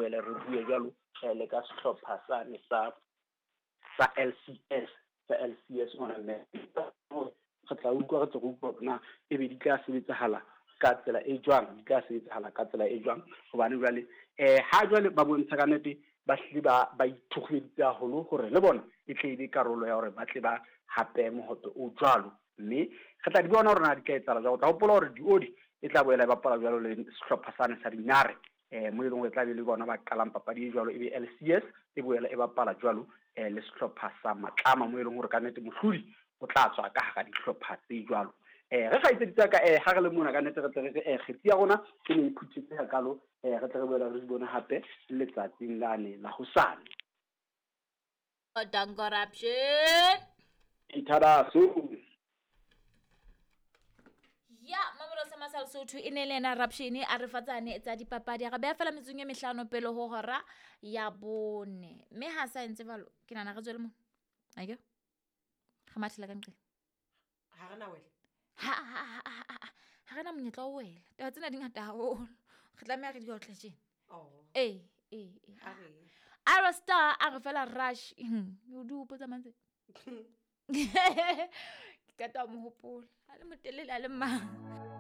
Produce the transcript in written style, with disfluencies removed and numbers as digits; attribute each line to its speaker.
Speaker 1: boele re bue jalo le ka sehlopha sane sa LCS ona mme re tla utlwa re tlo go utlwa na e be di tla sebetsahala ka tsela e jwang hobane jwale ha jwale ba bontsha ka nnete ba hlile ba ithokgeditse haholo hore le bona e tle be karolo ya hore ba tle ba hape mohope o jwalo mme re tla di bona hore na di ka etsala jwalo. Tla hopola hore diodi e tla boela e bapala jwalo le sehlopha sane sa Dinare mo e leng hore e tla be le bona ba qalang papadi e jwalo e be LCS e boela e bapala jwalo le sehlopha sa Matlama mo e leng hore ka nnete mohlodi o tla tswa ka hara dihlopha tse jwalo. Re ga itse ka ha re le mona ka nnete re tle re kgetsi ya rona ke ne iphuthetse hakalo re tle re boela re bona hape letsatsing lane la hosane.
Speaker 2: Done corruption.
Speaker 1: Itharaso.
Speaker 2: Ya mamelo sa masal Sotho e ne le ena Raption a re fatsane tsa dipapadi ga be fela metsong e mehlano pele ho hora ya bone mme ha sa entse valo ke nana re tswele mo ayo ga mathela ka nqe
Speaker 3: ha rena wele
Speaker 2: ha rena monyetla o wela taba tsena di ngata haholo re tlameha re di otle tjena Ara Star a re fela rush o di hopotsa mantse ke ka ta mo hopola a le motelele a le mang